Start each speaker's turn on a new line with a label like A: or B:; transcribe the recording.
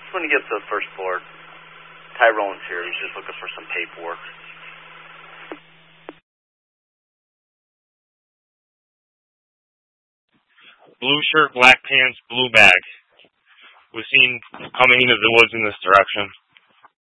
A: when you get to the first floor, Tyrone's here. He's just looking for some paperwork.
B: Blue shirt, black pants, blue bag. Was seen coming into the woods in this direction.